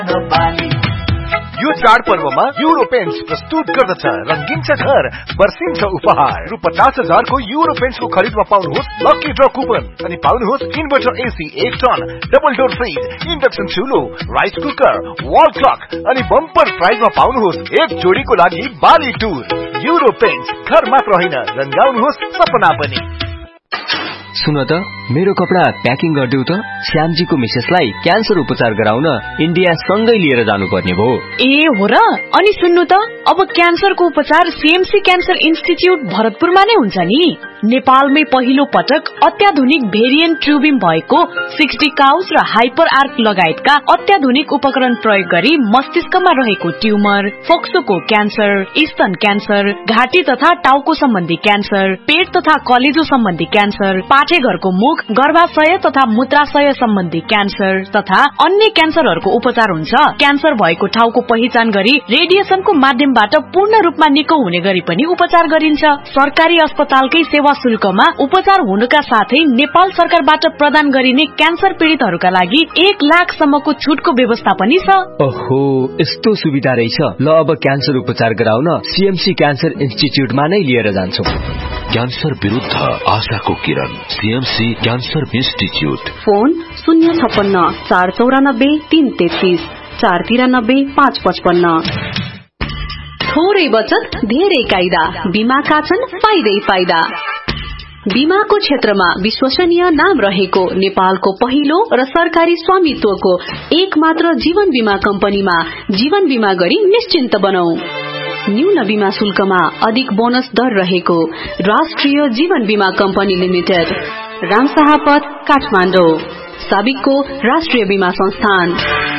यो चाडपर्वमा euro paints प्रस्तुत गर्दछ रंगीन छ घर बर्सिन्छ उपहार रु 50,000 को युरो पेन्ट्स को खरिदमा पाउनुहोस् लकी ड्र कुपन अनि पाउनुहोस् inverter AC 1 ton double door fridge induction चुलो rice cooker wall clock अनि बम्पर प्राइजमा पाउनुहोस् एक जोडीको लागि बाली टुर युरो पेन्ट्स घर मात्र होइन रंगाउनुहोस् सपना पनि। सुन त मेरो कपडा प्याकिङ गर्दिउ त श्यामजीको मिसेसलाई क्यान्सर उपचार गराउन इन्डिया सँगै लिएर जानुपर्ने भो। ए हो र? अनि सुन्नु त अब क्यान्सरको उपचार सीएमसी क्यान्सर इन्स्टिट्युट भरतपुरमा नै हुन्छ नि। नेपालमै पहिलो पटक अत्याधुनिक भेरिएन्ट ट्युबिम भएको 60 काउस र हाइपर आर्क लगायतका अत्याधुनिक उपकरण प्रयोग गरी मस्तिष्कमा रहेको ट्युमर, फोक्सोको क्यान्सर, स्तन क्यान्सर, घाँटी तथा टाउको सम्बन्धी क्यान्सर, पेट तथा कलेजो सम्बन्धी क्यान्सर, पाठेघरको मुख, गर्भाशय तथा मूत्राशय सम्बन्धी क्यान्सर तथा अन्य क्यान्सरहरूको उपचार हुन्छ। क्यान्सर भएको ठाउँको पहिचान गरी रेडिएसनको माध्यमबाट पूर्ण रूपमा निको हुने गरी पनि उपचार गरिन्छ। सरकारी अस्पतालकै सेवा शुल्कमा उपचार हुनुका साथै नेपाल सरकारबाट प्रदान गरिने क्यान्सर पीड़ितहरूका लागि 1 लाख सम्मको छुटको व्यवस्था पनि छ। ओहो, यस्तो सुविधा रहेछ। ल अब क्यान्सर उपचार गराउन सीएमसी क्यान्सर इन्स्टिट्युटमा नै लिएर जान्छौ। क्यान्सर विरुद्ध आशाको किरण सीएमसी क्यान्सर इन्स्टिट्युट। फोन 056 494 333 493 555। थोरै बचत धेरै कायदा, बीमाका छन् फाइदै फाइदा। बीमाको क्षेत्रमा विश्वसनीय नाम रहेको नेपालको पहिलो र सरकारी स्वामित्वको एक मात्र जीवन बीमा कम्पनीमा जीवन बीमा गरी निश्चिन्त बनौ। न्यून बीमा शुल्कमा अधिक बोनस दर रहेको राष्ट्रिय जीवन बीमा कम्पनी लिमिटेड, रामशाहपथ, काठमाडौँ। साबिकको राष्ट्रिय बीमा संस्थान।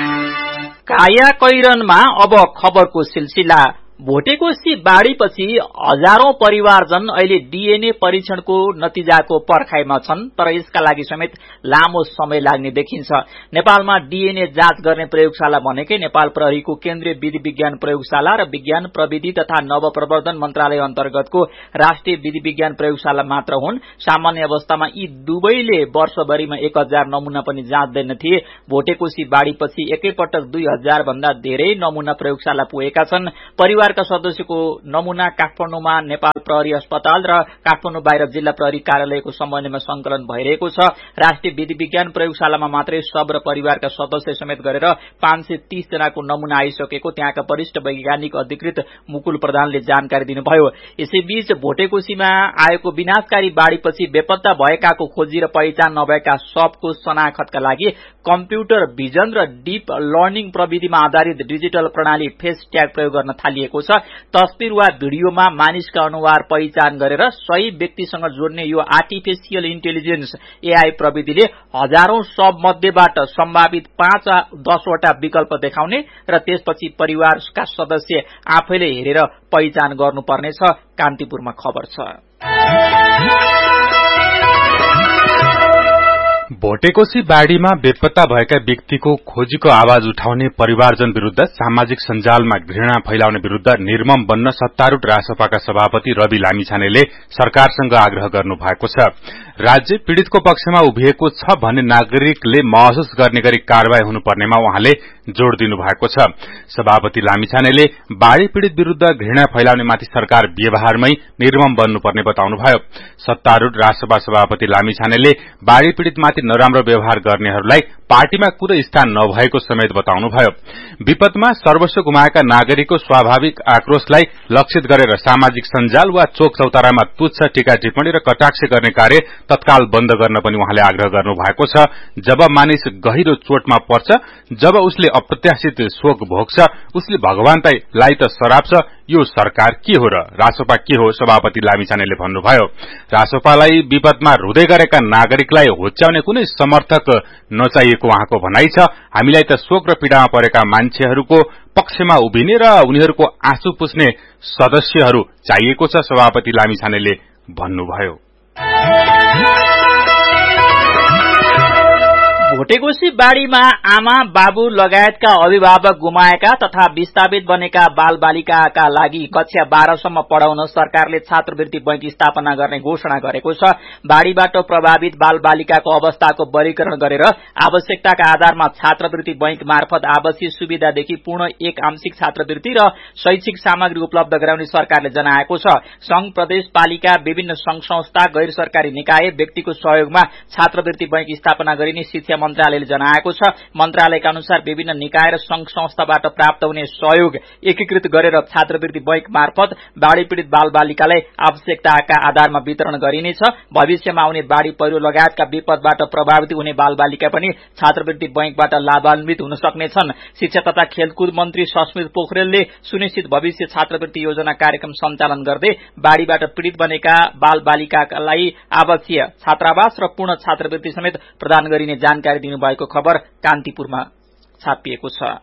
काया कैरनमा अब खबरको सिलसिला। भोटेकोशी बाढ़ीपछि हजारौं परिवारजन अहिले डीएनए परीक्षणको नतिजाको पर्खाइमा छन्, तर यसका लागि समेत लामो समय लाग्ने देखिन्छ। नेपालमा डीएनए जाँच गर्ने प्रयोगशाला भनेकै नेपाल प्रहरीको केन्द्रीय विधि विज्ञान प्रयोगशाला र विज्ञान प्रविधि तथा नवप्रवर्धन मन्त्रालय अन्तर्गतको राष्ट्रिय विधि विज्ञान प्रयोगशाला मात्र हुन्। सामान्य अवस्थामा यी दुवैले वर्षभरिमा 1000 नमूना पनि जाँच्दैन थिए। भोटेकोशी बाढ़ीपछि एकैपटक 2000 भन्दा धेरै नमूना प्रयोगशाला पुगेका छन्। परिवारका सदस्यको नमूना काठमाडौँमा नेपाल प्रहरी अस्पताल र काठमाडौँ बाहिर जिल्ला प्रहरी कार्यालयको समन्वयमा संकलन भइरहेको छ। राष्ट्रिय विधि विज्ञान प्रयोगशालामा मात्रै सब र परिवारका सदस्य समेत गरेर 530 जनाको नमूना आइसकेको त्यहाँका वरिष्ठ वैज्ञानिक अधिकृत मुकुल प्रधानले जानकारी दिनुभयो। यसैबीच भोटेकोशीमा आएको विनाशकारी बाढ़ीपछि बेपत्ता भएकाको खोजी र पहिचान नभएका सबको शनाखतका लागि कम्प्युटर भिजन र डीप लर्निङ प्रविधिमा आधारित डिजिटल प्रणाली फेस ट्याग प्रयोग गर्न थालिएको छ। तस्बिर वा भिडियोमा मानिसका अनुहार पहिचान गरेर सही व्यक्तिसँग जोड्ने यो आर्टिफिशियल इन्टेलिजेन्स एआई प्रविधिले हजारौं सब मध्येबाट सम्भावित 5-10 वटा विकल्प देखाउने र त्यसपछि परिवारका सदस्य आफैले हेरेर पहिचान गर्नुपर्नेछ। कान्तिपुरमा खबर छ। भोटेकोशी बाढ़ीमा बेपत्ता भएका व्यक्तिको खोजीको आवाज उठाउने परिवारजन विरूद्ध सामाजिक सञ्जालमा घृणा फैलाउने विरूद्ध निर्मम बन्न सत्तारूढ़ रासपाका सभापति रवि लामिछानेले सरकारसँग आग्रह गर्नु भएको छ। राज्य पीड़ितको पक्षमा उभिएको छ भन्ने नागरिकले महसुस गर्ने गरी कारवाही हुनुपर्नेमा उहाँले जोड़ दिनु भएको छ। सभापति लामिछानेले बाढ़ी पीड़ित विरूद्ध घृणा फैलाउनेमाथि सरकार व्यवहारमै निर्मम बन्नुपर्ने बताउनुभयो। सत्तारूढ़ रासपा सभापति लामिछानेले बाढ़ी पीड़ितमाथि नराम्रो व्यवहार गर्नेहरूलाई पार्टीमा कुनै स्थान नभएको समेत बताउनुभयो। विपदमा सर्वस्व गुमाएका नागरिकको स्वाभाविक आक्रोशलाई लक्षित गरेर सामाजिक सञ्जाल वा चोक चौतारामा तुच्छ टीका टिप्पणी र कटाक्ष गर्ने कार्य तत्काल बन्द गर्न पनि उहाँले आग्रह गर्नु भएको छ। जब मानिस गहिरो चोटमा पर्छ, जब उसले अप्रत्याशित शोक भोग्छ, उसले भगवानलाई त सराप्छ। यो सरकार के हो र रासपा के हो? सभापति लामिछानेले भन्नुभयो। रासपालाई विपदमा रुँदै गरेका नागरिकलाई होच्याउने कुनै समर्थक नचाहिएको उहाँको भनाइ छ। हामीलाई त शोक र पीड़ामा परेका मान्छेहरूको पक्षमा उभिने र उनीहरूको आँसु पुस्ने सदस्यहरू चाहिएको छ, सभापति लामिछानेले भन्नुभयो। भोटेकोशी बाढीमा आमा बाबु लगायतका अभिभावक गुमाएका तथा विस्थापित बनेका बालबालिकाका लागि कक्षा 12 सम्म पढाउन सरकारले छात्रवृत्ति बैंक स्थापना गर्ने घोषणा गरेको छ। बाढीबाट प्रभावित बालबालिकाको अवस्थाको वर्गीकरण गरेर आवश्यकताका आधारमा छात्रवृत्ति बैंक मार्फत आवासीय सुविधादेखि पूर्ण एक आंशिक छात्रवृत्ति र शैक्षिक सामग्री उपलब्ध गराउने सरकारले जनाएको छ। संघ प्रदेशपालिका विभिन्न संघ संस्था गैर सरकारी निकाय व्यक्तिको सहयोगमा छात्रवृत्ति बैंक स्थापना गरिने शिक्षा मन्त्रालयले जनाएको छ। मन्त्रालयका अनुसार विभिन्न निकाय र संघ संस्थाबाट प्राप्त हुने सहयोग एकीकृत गरेर छात्रवृत्ति बैंक मार्फत बाढ़ी पीड़ित बालबालिकालाई आवश्यकताका आधारमा वितरण गरिनेछ। भविष्यमा आउने बाढ़ी पहिरो लगायतका विपदबाट प्रभावित हुने बालबालिका पनि छात्रवृत्ति बैंकबाट लाभान्वित हुन सक्नेछन्। शिक्षा तथा खेलकुद मन्त्री सस्मित पोखरेलले सुनिश्चित भविष्य छात्रवृत्ति योजना कार्यक्रम सञ्चालन गर्दै बाढ़ीबाट पीड़ित बनेका बालबालिकालाई आवासीय छात्रावास र पूर्ण छात्रवृत्ति समेत प्रदान गरिने जानकारी दिनुभएको खबर कान्तिपुरमा छापिएको छ।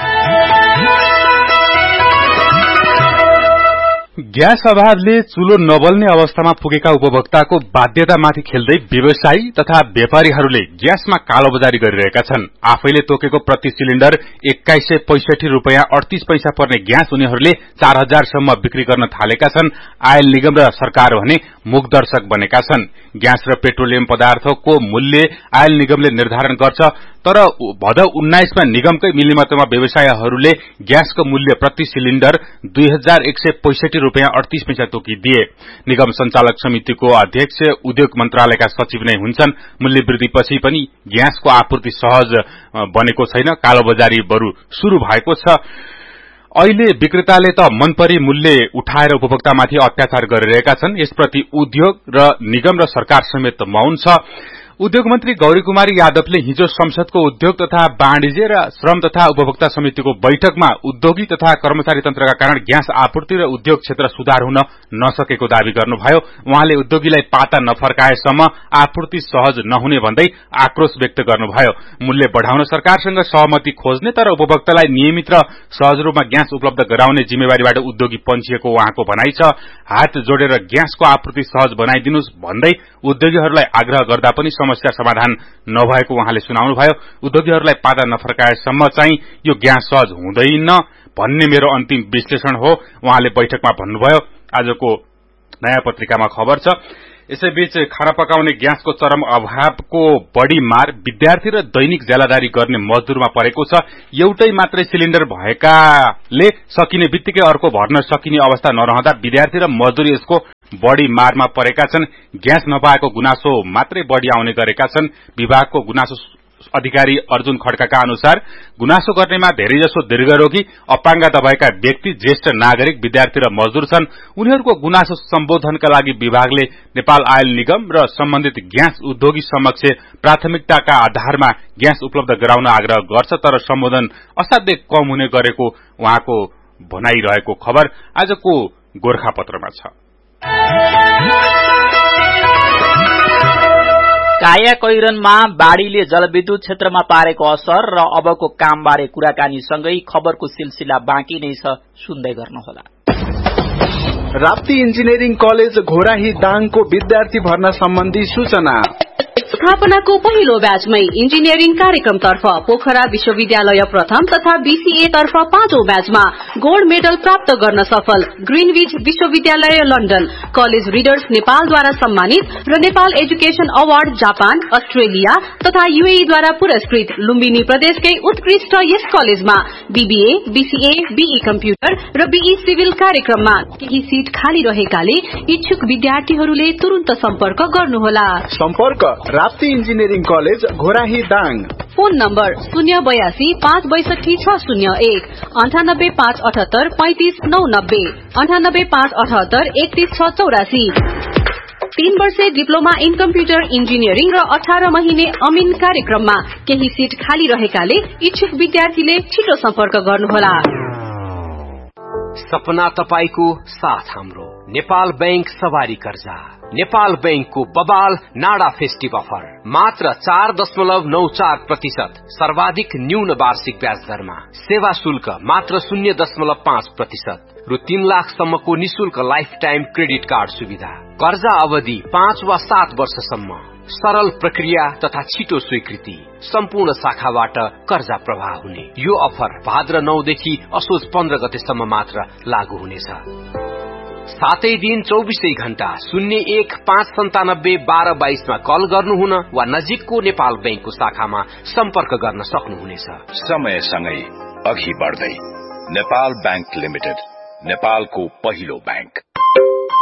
ग्यास अभावले चुलो नबल्ने अवस्थामा पुगेका उपभोक्ताको बाध्यतामाथि खेल्दै व्यवसायी तथा व्यापारीहरूले ग्यासमा कालोबजारी गरिरहेका छन्। आफैले तोकेको प्रति सिलिण्डर 2165 रुपैयाँ 38 पैसा पर्ने ग्यास उनीहरूले 4000 सम्म बिक्री गर्न थालेका छन्। आयल निगम र सरकार भने मुखदर्शक बनेका छन्। ग्यास र पेट्रोलियम पदार्थको मूल्य आयल निगमले निर्धारण गर्छ, तर भदौ 19 मा निगमकै मिलिमतोमा व्यवसायीहरूले ग्यासको मूल्य प्रति सिलिण्डर 2165 रुपैयाँ 38 पैसा तोकिदिए। निगम सञ्चालक समितिको अध्यक्ष उद्योग मन्त्रालयका सचिव नै हुन्छन्। मूल्य वृद्धिपछि पनि ग्यासको आपूर्ति सहज बनेको छैन, कालोबजारी बरु शुरू भएको छ। अहिले विक्रेताले त मनपरी मूल्य उठाएर उपभोक्तामाथि अत्याचार गरिरहेका छन्। यसप्रति उद्योग र निगम र सरकार समेत मौन छ। उद्योग मन्त्री गौरी कुमारी यादवले हिजो संसदको उद्योग तथा वाणिज्य र श्रम तथा उपभोक्ता समितिको बैठकमा उद्योगी तथा कर्मचारी तन्त्रका कारण ग्यास आपूर्ति र उद्योग क्षेत्र सुधार हुन नसकेको दावी गर्नुभयो। उहाँले उद्योगीलाई पाता नफर्काएसम्म आपूर्ति सहज नहुने भन्दै आक्रोश व्यक्त गर्नुभयो। मूल्य बढ़ाउन सरकारसँग सहमति खोज्ने तर उपभोक्तालाई नियमित र सहज रूपमा ग्यास उपलब्ध गराउने जिम्मेवारीबाट उद्योगी पन्छिएको उहाँको भनाइ छ। हात जोडेर ग्यासको आपूर्ति सहज बनाइदिनुस् भन्दै उद्योगीहरूलाई आग्रह गर्दा पनि समस्या समाधान नभएको उहाँले सुनाउनुभयो। उद्योगीहरूलाई पाता नफर्काएसम्म चाहिँ यो ग्यास सहज हुँदैन भन्ने मेरो अन्तिम विश्लेषण हो, उहाँले बैठकमा भन्नुभयो। आजको नयाँ पत्रिकामा खबर छ। यसैबीच खाना पकाउने ग्यासको चरम अभावको बढ़ी मार विद्यार्थी र दैनिक ज्यालादारी गर्ने मजदूरमा परेको छ। एउटै मात्रै सिलिण्डर भएकाले सकिने बित्तिकै अर्को भर्न सकिने अवस्था नरहँदा विद्यार्थी र मजदूर यसको बढ़ी मारमा परेका छन्। ग्यास नपाएको गुनासो मात्रै बढ़ी आउने गरेका छन्। विभागको गुनासो अधिकारी अर्जुन खड्काका अनुसार गुनासो गर्नेमा धेरैजसो दीर्घरोगी अपाङ्गता भएका व्यक्ति, ज्येष्ठ नागरिक, विद्यार्थी र मजदूर छन्। उनीहरूको गुनासो सम्बोधनका लागि विभागले नेपाल आयल निगम र सम्बन्धित ग्यास उद्योगी समक्ष प्राथमिकताका आधारमा ग्यास उपलब्ध गराउन आग्रह गर्छ, तर सम्बोधन असाध्यै कम हुने गरेको उहाँको भनाइरहेको खबर आजको गोर्खापत्रमा छ। कायाकैरनमा बाढ़ीले जलविद्युत क्षेत्रमा पारेको असर र अबको कामबारे कुराकानीसँगै खबरको सिलसिला बाँकी नै छ, सुन्दै गर्नुहोला। राप्ती इन्जिनियरिङ कलेज घोराही दाङको विद्यार्थी भर्ना सम्बन्धी सूचना। स्थापनाको पहिलो ब्याचमै इन्जिनियरिङ कार्यक्रमतर्फ पोखरा विश्वविद्यालय प्रथम तथा बीसीए तर्फ 5औं ब्याचमा गोल्ड मेडल प्राप्त गर्न सफल ग्रीनविच विश्वविद्यालय लन्डन, कलेज रिडर्स नेपालद्वारा सम्मानित र Nepal education award Japan, Australia तथा यूएई द्वारा पुरस्कृत लुम्बिनी प्रदेशकै उत्कृष्ट यस कलेजमा बीबीए, बीसीए, बीई कम्प्युटर र बीई सिभिल कार्यक्रममा केही सीट खाली रहेकाले इच्छुक विद्यार्थीहरूले तुरुन्त सम्पर्क गर्नुहोला। सम्पर्क Rapti engineering college Ghorahi Dang. Phone number 082 562 601 98 578 35 990 98 578 31 684। 3 वर्षे डिप्लोमा इन कम्प्युटर इन्जिनियरिङ र 18 महिने अमिन कार्यक्रममा केही सीट खाली रहेकाले इच्छुक विद्यार्थीले छिटो सम्पर्क गर्नुहोला। सपना तपाईको साथ हाम्रो नेपाल बैंक सवारी कर्जा। नेपाल बैंकको बबाल नाडा फेस्टिभ अफर मात्र 4.94% सर्वाधिक न्यून वार्षिक ब्याज दरमा, सेवा शुल्क मात्र 0.5% रु 3 लाखसम्मको निशुल्क लाइफ टाइम क्रेडिट कार्ड सुविधा, कर्जा अवधि 5 वा 7 वर्षसम्म, सरल प्रक्रिया तथा छिटो स्वीकृति, सम्पूर्ण शाखाबाट कर्जा प्रवाह हुने। यो अफर भाद्र 9 देखि असोज 15 गतेसम्म मात्र लागू हुनेछ। 7 दिन 24 घण्टा 01-597-1222 मा कल गर्नुहुन वा नजिकको नेपाल बैंकको शाखामा सम्पर्क गर्न सक्नुहुनेछ। समयसँगै अघि बढ्दै नेपाल बैंक लिमिटेड, नेपालको पहिलो बैंक।